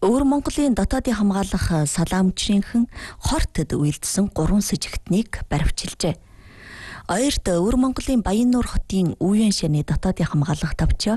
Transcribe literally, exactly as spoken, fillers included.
Өвөр Монголын дотоодын хамгаалах салаамжийнхэн хортод үйлдсэн гурван сэжигтнийг баривчилжээ. Оёрт Өвөр Монголын Баяннуур хотын Үеэн шаны дотоодын хамгаалах товчоо